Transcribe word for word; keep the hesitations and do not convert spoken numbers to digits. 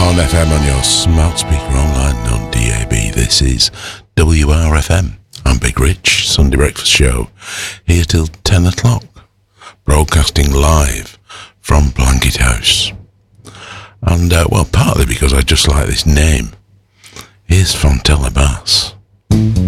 on F M on your smart speaker online and on D A B. This is W R F M. I'm Big Rich, Sunday Breakfast Show, here till ten o'clock, broadcasting live from Blanket House. And, uh, well, partly because I just like this name. Here's Fontella Bass.